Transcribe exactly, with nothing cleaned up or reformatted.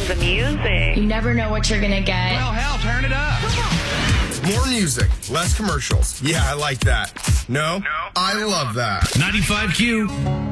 love the music. You never know what you're going to get. Well, hell, turn it up. More music, less commercials. Yeah, I like that. No? No. I love that. ninety-five Q.